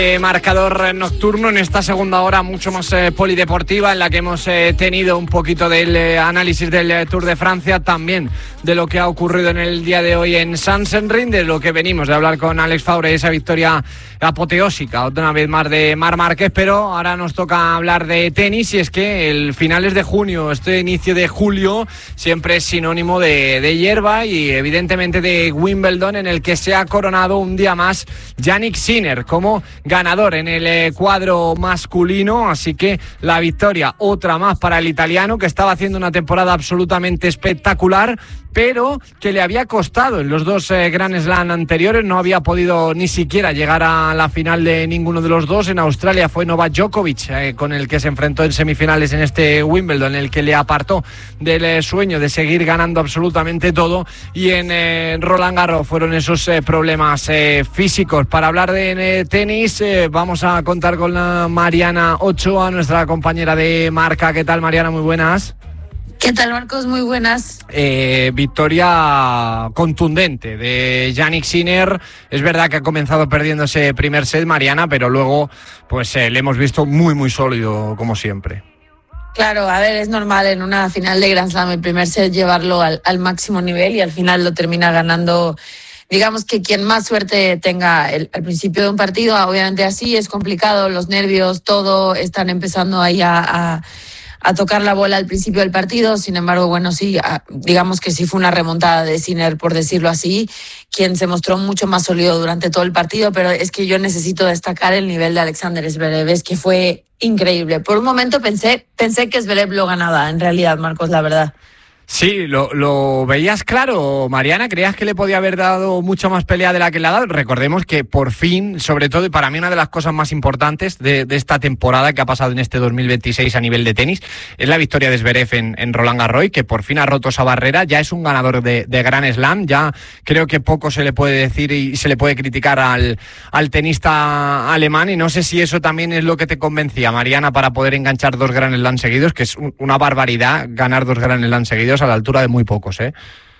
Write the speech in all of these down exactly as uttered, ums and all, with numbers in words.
Eh, marcador nocturno en esta segunda hora mucho más eh, polideportiva, en la que hemos eh, tenido un poquito del eh, análisis del eh, Tour de Francia, también de lo que ha ocurrido en el día de hoy en Sachsenring, de lo que venimos de hablar con Alex Faure, esa victoria apoteósica otra vez más de Marc Márquez. Pero ahora nos toca hablar de tenis, y es que el finales de junio, este inicio de julio, siempre es sinónimo de, de hierba y evidentemente de Wimbledon, en el que se ha coronado un día más Jannik Sinner como ganador en el eh, cuadro masculino. Así que la victoria, otra más para el italiano, que estaba haciendo una temporada absolutamente espectacular, pero que le había costado en los dos eh, Grand Slam anteriores. No había podido ni siquiera llegar a la final de ninguno de los dos. En Australia fue Novak Djokovic eh, con el que se enfrentó en semifinales en este Wimbledon, en el que le apartó del eh, sueño de seguir ganando absolutamente todo. Y en eh, Roland Garros fueron esos eh, problemas eh, físicos. Para hablar de eh, tenis eh, vamos a contar con la Mariana Ochoa, nuestra compañera de marca. ¿Qué tal, Mariana? Muy buenas. ¿Qué tal, Marcos? Muy buenas. Eh, victoria contundente de Jannik Sinner. Es verdad que ha comenzado perdiendo ese primer set, Mariana, pero luego pues eh, le hemos visto muy, muy sólido, como siempre. Claro, a ver, es normal en una final de Grand Slam el primer set llevarlo al, al máximo nivel, y al final lo termina ganando, digamos que quien más suerte tenga el, al principio de un partido. Obviamente así es complicado, los nervios, todo, están empezando ahí a... a a tocar la bola al principio del partido. Sin embargo, bueno, sí, digamos que sí fue una remontada de Sinner, por decirlo así, quien se mostró mucho más sólido durante todo el partido. Pero es que yo necesito destacar el nivel de Alexander Zverev, es que fue increíble. Por un momento pensé, pensé que Zverev lo ganaba, en realidad, Marcos, la verdad. Sí, lo, lo veías claro, Mariana. ¿Creías que le podía haber dado mucha más pelea de la que le ha dado? Recordemos que por fin, sobre todo, y para mí una de las cosas más importantes de, de esta temporada que ha pasado en este dos mil veintiséis a nivel de tenis, es la victoria de Zverev en, en Roland Garros, que por fin ha roto esa barrera. Ya es un ganador de, de Grand Slam. Ya creo que poco se le puede decir y se le puede criticar al, al tenista alemán, y no sé si eso también es lo que te convencía, Mariana, para poder enganchar dos Grand Slam seguidos, que es un, una barbaridad ganar dos Grand Slam seguidos a la altura de muy pocos, ¿eh?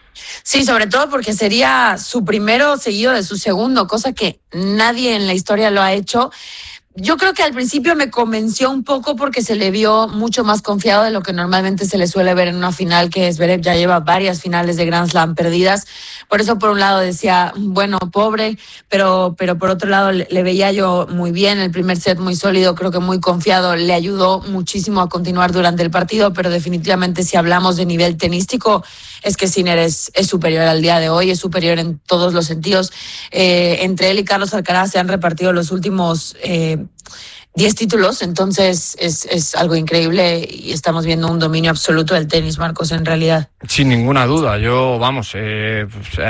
Sí, sobre todo porque sería su primero seguido de su segundo, cosa que nadie en la historia lo ha hecho. Yo creo que al principio me convenció un poco porque se le vio mucho más confiado de lo que normalmente se le suele ver en una final, que Zverev ya lleva varias finales de Grand Slam perdidas. Por eso, por un lado decía, bueno, pobre, pero, pero por otro lado le, le veía yo muy bien. El primer set muy sólido, creo que muy confiado, le ayudó muchísimo a continuar durante el partido, pero definitivamente si hablamos de nivel tenístico, es que Sinner es, es superior al día de hoy, es superior en todos los sentidos. Eh, entre él y Carlos Alcaraz se han repartido los últimos eh, diez títulos, entonces es, es algo increíble, y estamos viendo un dominio absoluto del tenis, Marcos, en realidad. Sin ninguna duda. Yo, vamos, eh,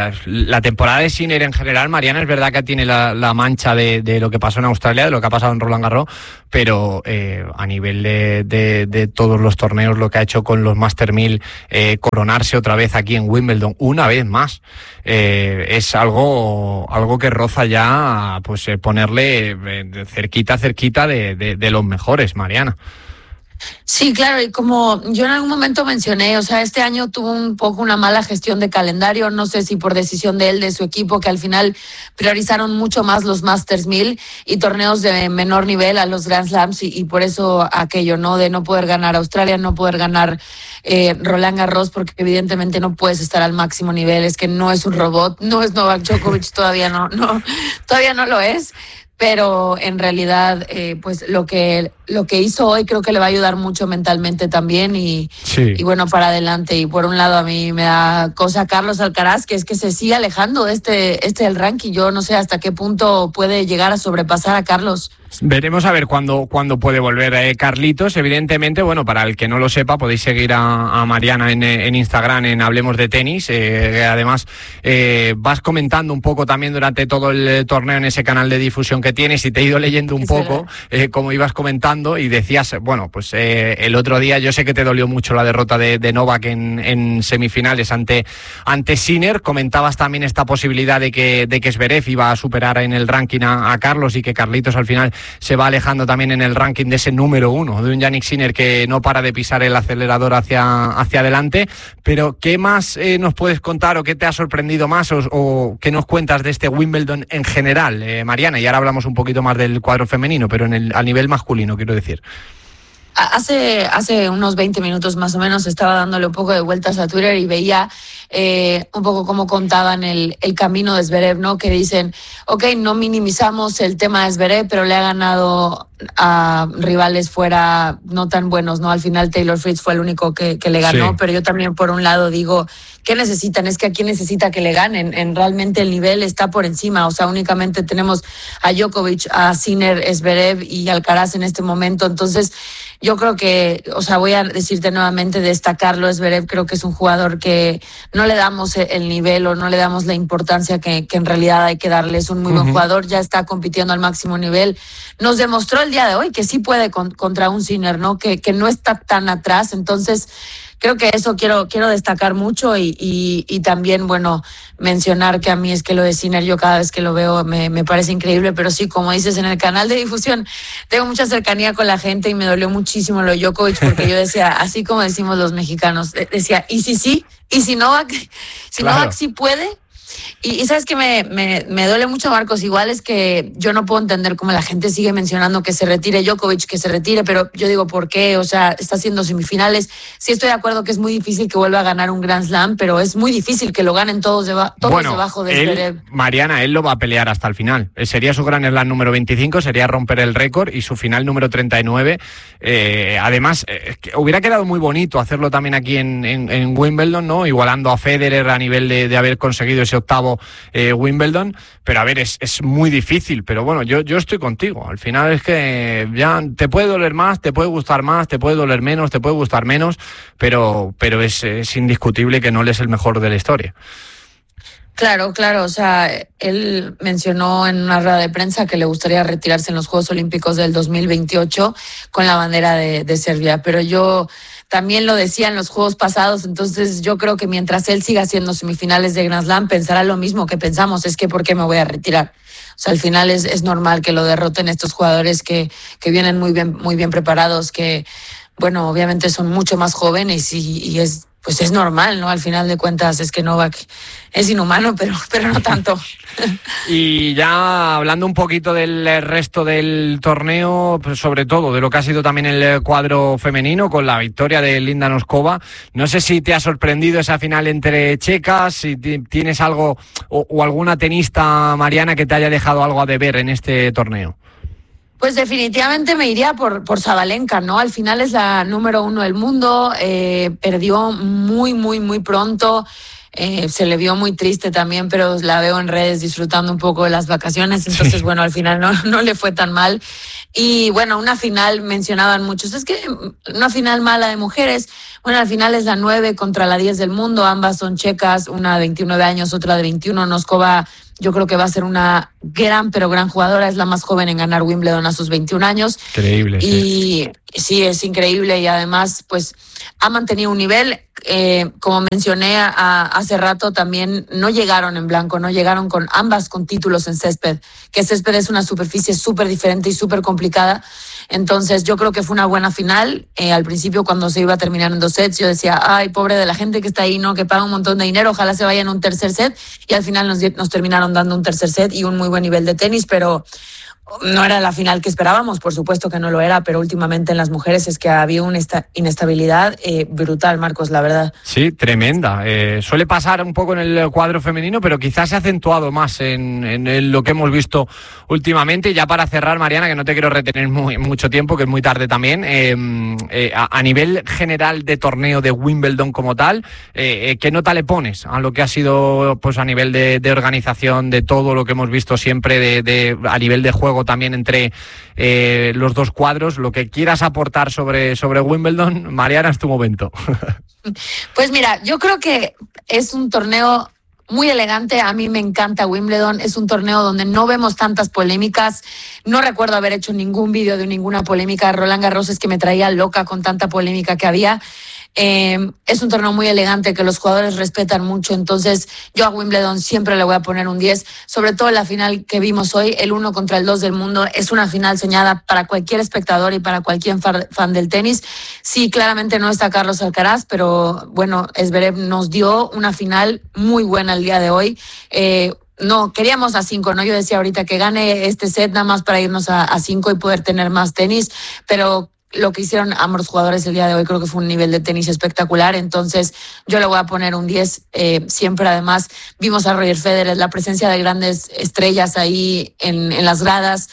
la temporada de Sinner en general, Mariana, es verdad que tiene la, la mancha de, de lo que pasó en Australia, de lo que ha pasado en Roland Garros, pero eh, a nivel de, de, de todos los torneos, lo que ha hecho con los Master mil, eh, coronarse otra vez aquí en Wimbledon, una vez más, eh, es algo, algo que roza ya, pues eh, ponerle eh, cerquita, cerquita de, de, de los mejores, Mariana. Sí, claro, y como yo en algún momento mencioné, o sea, este año tuvo un poco una mala gestión de calendario, no sé si por decisión de él, de su equipo, que al final priorizaron mucho más los Masters mil y torneos de menor nivel a los Grand Slams, y, y por eso aquello, ¿no? De no poder ganar Australia, no poder ganar eh, Roland Garros, porque evidentemente no puedes estar al máximo nivel, es que no es un robot, no es Novak Djokovic, todavía no, no, todavía no lo es. Pero en realidad, eh, pues lo que lo que hizo hoy creo que le va a ayudar mucho mentalmente también, y, sí. y bueno, para adelante. Y por un lado a mí me da cosa Carlos Alcaraz, que es que se sigue alejando de este, este del ranking. Yo no sé hasta qué punto puede llegar a sobrepasar a Carlos. Veremos a ver cuándo, cuándo puede volver eh, Carlitos. Evidentemente, bueno, para el que no lo sepa, podéis seguir a, a Mariana en, en Instagram, en Hablemos de Tenis. Eh, además, eh, vas comentando un poco también durante todo el torneo en ese canal de difusión que tienes, y te he ido leyendo un es poco eh, como ibas comentando, y decías, bueno, pues eh, el otro día yo sé que te dolió mucho la derrota de, de Novak en, en semifinales ante, ante Sinner. Comentabas también esta posibilidad de que, de que Zverev iba a superar en el ranking a, a Carlos, y que Carlitos al final se va alejando también en el ranking de ese número uno, de un Jannik Sinner que no para de pisar el acelerador hacia, hacia adelante. Pero ¿qué más eh, nos puedes contar o qué te ha sorprendido más o, o qué nos cuentas de este Wimbledon en general, eh, Mariana? Y ahora hablamos un poquito más del cuadro femenino, pero en el, a nivel masculino, quiero decir. Hace, hace unos veinte minutos más o menos estaba dándole un poco de vueltas a Twitter y veía eh, un poco cómo contaban el, el camino de Zverev, ¿no? Que dicen, ok, no minimizamos el tema de Zverev, pero le ha ganado a rivales fuera no tan buenos, ¿no? Al final Taylor Fritz fue el único que, que le ganó, sí. Pero yo también por un lado digo, ¿qué necesitan? Es que aquí necesita que le ganen, en realmente el nivel está por encima, o sea, únicamente tenemos a Djokovic, a Sinner, Zverev y Alcaraz en este momento, entonces yo creo que, o sea, voy a decirte nuevamente, destacarlo, Zverev creo que es un jugador que no le damos el nivel o no le damos la importancia que, que en realidad hay que darle, es un muy uh-huh. buen jugador, ya está compitiendo al máximo nivel, nos demostró el día de hoy que sí puede con, contra un Sinner, ¿no? Que, que no está tan atrás, entonces creo que eso quiero quiero destacar mucho y, y, y también, bueno, mencionar que a mí es que lo de Sinner, yo cada vez que lo veo me, me parece increíble, pero sí, como dices, en el canal de difusión tengo mucha cercanía con la gente y me dolió muchísimo lo de Djokovic porque yo decía, así como decimos los mexicanos, decía, ¿y si sí? ¿Y si Novak? Si claro. Novak sí puede. Y, y sabes que me, me, me duele mucho, Marcos, igual es que yo no puedo entender cómo la gente sigue mencionando que se retire Djokovic, que se retire, pero yo digo, ¿por qué? O sea, está haciendo semifinales. Sí estoy de acuerdo que es muy difícil que vuelva a ganar un Grand Slam, pero es muy difícil que lo ganen todos, deba- todos bueno, debajo de Zverev. Mariana, él lo va a pelear hasta el final. Sería su Grand Slam número veinticinco, sería romper el récord y su final número treinta y nueve. Eh, además, eh, que hubiera quedado muy bonito hacerlo también aquí en, en, en Wimbledon, ¿no? Igualando a Federer a nivel de, de haber conseguido ese octavo eh, Wimbledon, pero a ver, es, es muy difícil, pero bueno, yo, yo estoy contigo, al final es que ya te puede doler más, te puede gustar más, te puede doler menos, te puede gustar menos, pero, pero es, es indiscutible que no él es el mejor de la historia. Claro, claro, o sea, él mencionó en una rueda de prensa que le gustaría retirarse en los Juegos Olímpicos del dos mil veintiocho con la bandera de, de Serbia, pero yo también lo decía en los Juegos pasados, entonces yo creo que mientras él siga haciendo semifinales de Grand Slam, pensará lo mismo que pensamos, es que ¿por qué me voy a retirar? O sea, al final es, es normal que lo derroten estos jugadores que, que vienen muy bien, muy bien preparados, que, bueno, obviamente son mucho más jóvenes y, y es pues es normal, ¿no? Al final de cuentas es que Novak es inhumano, pero, pero no tanto. Y ya hablando un poquito del resto del torneo, pues sobre todo de lo que ha sido también el cuadro femenino, con la victoria de Linda Noskova, no sé si te ha sorprendido esa final entre checas, si tienes algo o, o alguna tenista, Mariana, que te haya dejado algo a deber en este torneo. Pues definitivamente me iría por, por Sabalenka, ¿no? Al final es la número uno del mundo, eh, perdió muy, muy, muy pronto, eh, se le vio muy triste también, pero la veo en redes disfrutando un poco de las vacaciones, entonces, sí. bueno, al final no, no le fue tan mal. Y bueno, una final, mencionaban muchos, es que una final mala de mujeres, bueno, al final es la nueve contra la diez del mundo, ambas son checas, una de veintinueve años, otra de veintiuno, Noskova. Yo creo que va a ser una gran, pero gran jugadora. Es la más joven en ganar Wimbledon a sus veintiún años. Increíble. Y sí, sí es increíble. Y además, pues, ha mantenido un nivel. Eh, como mencioné a, hace rato, también no llegaron en blanco, no llegaron con ambas con títulos en césped. Que césped es una superficie súper diferente y súper complicada. Entonces, yo creo que fue una buena final. Eh, al principio, cuando se iba a terminar en dos sets, yo decía, ay, pobre de la gente que está ahí, ¿no? Que paga un montón de dinero, ojalá se vaya en un tercer set. Y al final nos, nos terminaron dando un tercer set y un muy buen nivel de tenis, pero no era la final que esperábamos, por supuesto que no lo era, pero últimamente en las mujeres es que había una esta- inestabilidad eh, brutal, Marcos, la verdad. Sí, tremenda. Eh, suele pasar un poco en el cuadro femenino, pero quizás se ha acentuado más en, en, en lo que hemos visto últimamente. Y ya para cerrar, Mariana, que no te quiero retener muy, mucho tiempo, que es muy tarde también, eh, eh, a, a nivel general de torneo de Wimbledon como tal, eh, ¿qué nota le pones a lo que ha sido pues a nivel de, de organización, de todo lo que hemos visto siempre, de, de a nivel de juego también entre eh, los dos cuadros? Lo que quieras aportar sobre, sobre Wimbledon, Mariana, es tu momento. Pues mira, yo creo que es un torneo muy elegante. A mí me encanta Wimbledon, es un torneo donde no vemos tantas polémicas. No recuerdo haber hecho ningún vídeo de ninguna polémica. Roland Garros es que me traía loca con tanta polémica que había. Eh, es un torneo muy elegante que los jugadores respetan mucho, entonces yo a Wimbledon siempre le voy a poner un diez, sobre todo la final que vimos hoy, el uno contra el dos del mundo. Es una final soñada para cualquier espectador y para cualquier fan del tenis. Sí, claramente no está Carlos Alcaraz, pero bueno, Zverev nos dio una final muy buena el día de hoy. Eh, No, queríamos a cinco, ¿no? Yo decía ahorita que gane este set nada más para irnos a, a cinco y poder tener más tenis, pero lo que hicieron ambos jugadores el día de hoy creo que fue un nivel de tenis espectacular, entonces yo le voy a poner un diez. Eh, siempre además vimos a Roger Federer, la presencia de grandes estrellas ahí en, en las gradas.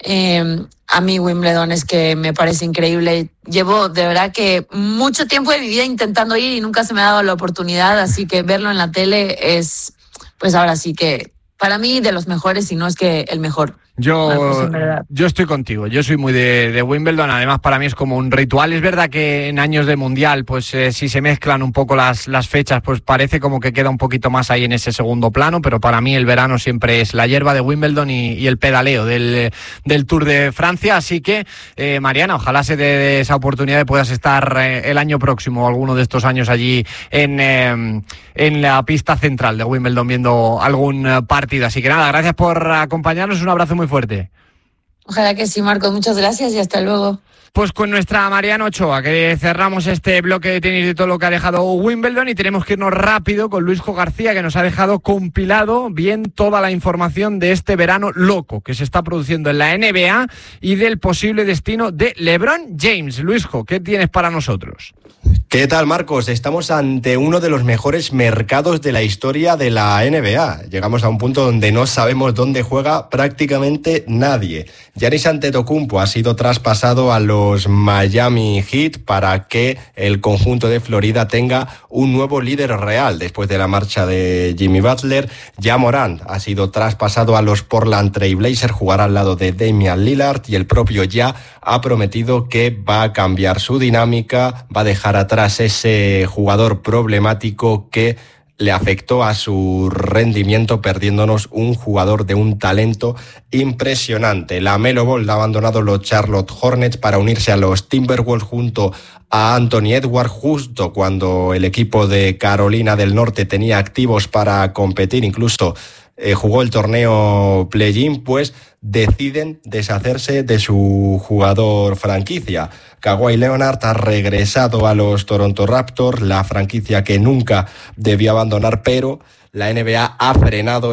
Eh, a mí Wimbledon es que me parece increíble. Llevo de verdad que mucho tiempo de mi vida intentando ir y nunca se me ha dado la oportunidad, así que verlo en la tele es, pues ahora sí que para mí de los mejores, si no es que el mejor. Yo, yo estoy contigo, yo soy muy de, de Wimbledon, además para mí es como un ritual. Es verdad que en años de Mundial, pues eh, si se mezclan un poco las, las fechas, pues parece como que queda un poquito más ahí en ese segundo plano, pero para mí el verano siempre es la hierba de Wimbledon y, y el pedaleo del, del Tour de Francia, así que eh, Mariana, ojalá se dé de esa oportunidad de puedas estar eh, el año próximo, alguno de estos años allí en, eh, en la pista central de Wimbledon viendo algún partido. Así que nada, gracias por acompañarnos, un abrazo muy fuerte. Ojalá que sí, Marcos, muchas gracias y hasta luego. Pues con nuestra Mariana Ochoa, que cerramos este bloque de tenis de todo lo que ha dejado Wimbledon, y tenemos que irnos rápido con Luisjo García, que nos ha dejado compilado bien toda la información de este verano loco que se está produciendo en la N B A y del posible destino de LeBron James. Luisjo, ¿qué tienes para nosotros? ¿Qué tal, Marcos? Estamos ante uno de los mejores mercados de la historia de la N B A. Llegamos a un punto donde no sabemos dónde juega prácticamente nadie. Giannis Antetokounmpo ha sido traspasado a los Miami Heat para que el conjunto de Florida tenga un nuevo líder real después de la marcha de Jimmy Butler. Ja Morant ha sido traspasado a los Portland Trail Blazers, jugará al lado de Damian Lillard, y el propio Ja ha prometido que va a cambiar su dinámica, va a dejar atrás ese jugador problemático que le afectó a su rendimiento, perdiéndonos un jugador de un talento impresionante. La Melo Ball ha abandonado los Charlotte Hornets para unirse a los Timberwolves junto a Anthony Edwards, justo cuando el equipo de Carolina del Norte tenía activos para competir, incluso eh, jugó el torneo play-in, pues deciden deshacerse de su jugador franquicia. Kawhi Leonard ha regresado a los Toronto Raptors, la franquicia que nunca debió abandonar, pero la N B A ha frenado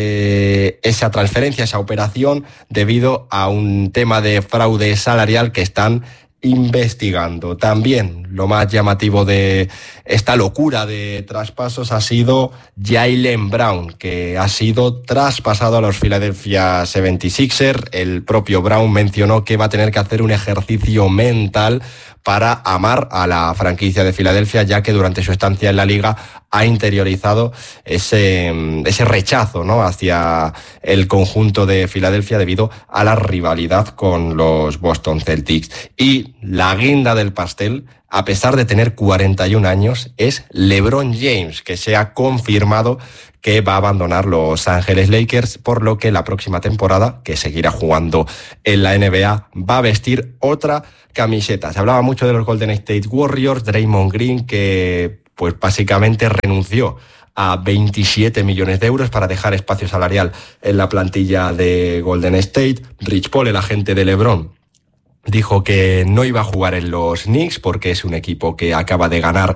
ese, esa transferencia, esa operación, debido a un tema de fraude salarial que están investigando. También lo más llamativo de esta locura de traspasos ha sido Jaylen Brown, que ha sido traspasado a los Philadelphia setenta y seis ers. El propio Brown mencionó que va a tener que hacer un ejercicio mental para amar a la franquicia de Filadelfia, ya que durante su estancia en la liga ha interiorizado ese, ese rechazo, ¿no?, hacia el conjunto de Filadelfia debido a la rivalidad con los Boston Celtics. Y la guinda del pastel, a pesar de tener cuarenta y un años, es LeBron James, que se ha confirmado que va a abandonar Los Ángeles Lakers, por lo que la próxima temporada, que seguirá jugando en la N B A, va a vestir otra camiseta. Se hablaba mucho de los Golden State Warriors, Draymond Green, que pues básicamente renunció a veintisiete millones de euros para dejar espacio salarial en la plantilla de Golden State. Rich Paul, el agente de LeBron, dijo que no iba a jugar en los Knicks porque es un equipo que acaba de ganar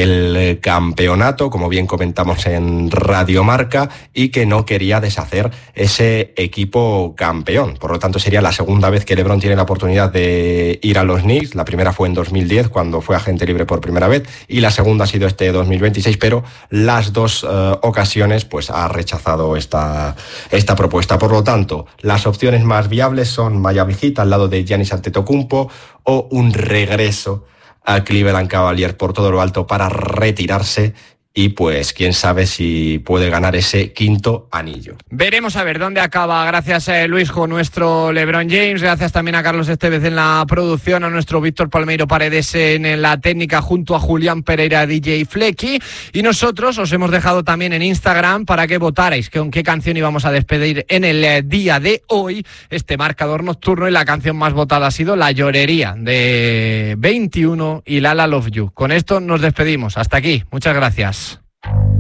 el campeonato, como bien comentamos en Radio Marca, y que no quería deshacer ese equipo campeón. Por lo tanto, sería la segunda vez que LeBron tiene la oportunidad de ir a los Knicks. La primera fue en dos mil diez, cuando fue agente libre por primera vez, y la segunda ha sido este dos mil veintiséis, pero las dos uh, ocasiones pues ha rechazado esta, esta propuesta. Por lo tanto, las opciones más viables son Miami Heat al lado de Giannis Antetokounmpo, o un regreso a Cleveland Cavaliers por todo lo alto para retirarse y pues quién sabe si puede ganar ese quinto anillo. Veremos a ver dónde acaba. Gracias eh, Luis, con nuestro LeBron James, gracias también a Carlos Estevez en la producción, a nuestro Víctor Palmeiro Paredes en la técnica, junto a Julián Pereira, D J Flecky, y nosotros os hemos dejado también en Instagram para que votarais con qué canción íbamos a despedir en el eh, día de hoy este marcador nocturno, y la canción más votada ha sido La Llorería de veintiuno y Lala Love You. Con esto nos despedimos, hasta aquí, muchas gracias.